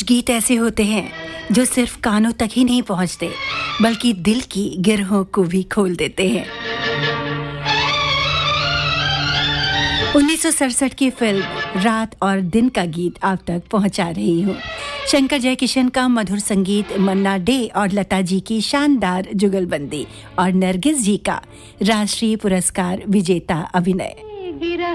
कुछ गीत ऐसे होते हैं जो सिर्फ कानों तक ही नहीं पहुंचते बल्कि दिल की गिरहों को भी खोल देते हैं। 1967 की फिल्म रात और दिन का गीत आप तक पहुंचा रही हूँ। शंकर जयकिशन का मधुर संगीत, मन्ना डे और लता जी की शानदार जुगलबंदी और नरगिस जी का राष्ट्रीय पुरस्कार विजेता अभिनय।